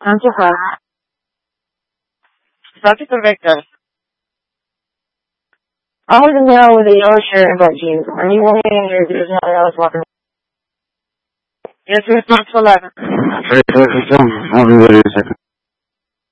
25. Subject or Victor? I was in there with a yellow shirt and black jeans. Are you walking in here? There's no one else walking. Yes, response to 11. I'll be there in a second.